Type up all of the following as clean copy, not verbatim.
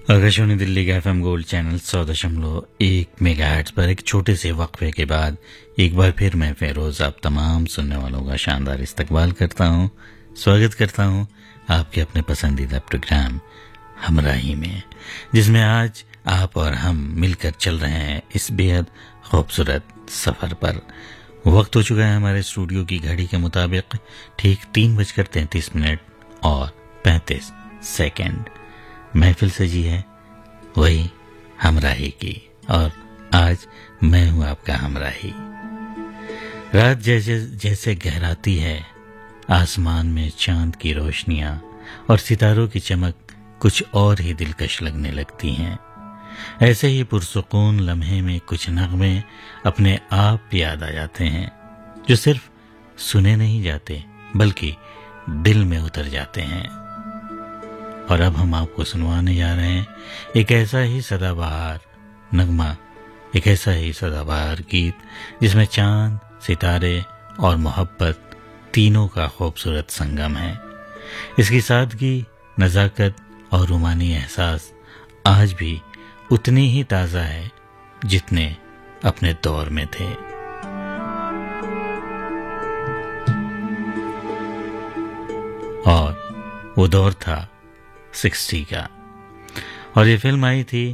आकाशवाणी दिल्ली का FM gold channel 100.1 megahertz पर एक छोटे से वक्फे के बाद एक बार फिर मैं फेरोज आप तमाम सुनने वालों का शानदार इस्तकबाल करता हूं, स्वागत करता हूं आपके अपने पसंदीदा प्रोग्राम हमराही में, जिसमें आज आप और हम मिलकर चल रहे हैं इस बेहद खूबसूरत सफर पर। वक्त हो चुका है हमारे स्टूडियो की घड़ी के मुताबिक ठीक 3:33 और 35 सेकंड। महफिल सजी है वही हमराही की, और आज मैं हूं आपका हमराही। रात जैसे जैसे गहराती है, आसमान में चांद की रोशनियां और सितारों की चमक कुछ और ही दिलकश लगने लगती हैं। ऐसे ही पुरसुकून लम्हे में कुछ नगमे अपने आप याद आ जाते हैं, जो सिर्फ सुने नहीं जाते बल्कि दिल में उतर जाते हैं। और अब हम आपको सुनवाने जा रहे हैं एक ऐसा ही सदाबहार नगमा, एक ऐसा ही सदाबहार गीत जिसमें चांद, सितारे और मोहब्बत तीनों का खूबसूरत संगम है। इसकी सादगी, नजाकत और रूमानी एहसास आज भी उतनी ही ताज़ा है जितने अपने दौर में थे। और वो दौर था 60 का, और ये फिल्म आई थी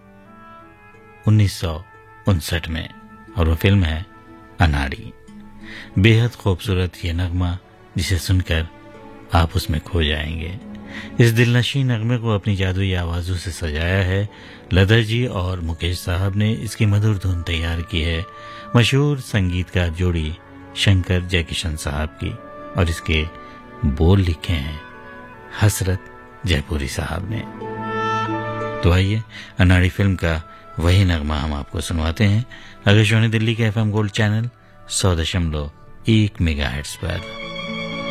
1959 में, और वो फिल्म है अनाड़ी। बेहद खूबसूरत ये नगमा जिसे सुनकर आप उसमें खो जाएंगे। इस दिलनशी नगमे को अपनी जादुई आवाज़ों से सजाया है लता जी, और मुकेश साहब ने इसकी मधुर धुन तैयार की है मशहूर संगीतकार जोड़ी शंकर जयकिशन साहब की, और इसके बोल लिखे हैं हसरत जयपुरी साहब ने। तो आइए अनाड़ी फिल्म का वही नगमा हम आपको सुनवाते हैं आकाशवाणी दिल्ली के एफएम गोल्ड चैनल 100.1 मेगाहर्ट्ज पर।